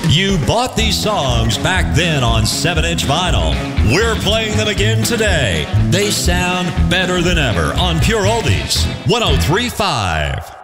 You bought these songs back then on 7-inch vinyl. We're playing them again today. They sound better than ever on Pure Oldies 103.5.